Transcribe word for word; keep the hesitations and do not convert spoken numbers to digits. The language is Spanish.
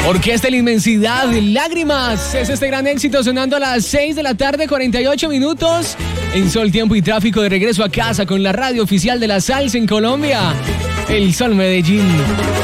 Orquesta La Inmensidad, Lágrimas. Es este gran éxito sonando a las seis de la tarde, cuarenta y ocho minutos. En Sol, Tiempo y Tráfico, de regreso a casa con la radio oficial de la salsa en Colombia. El Sol Medellín.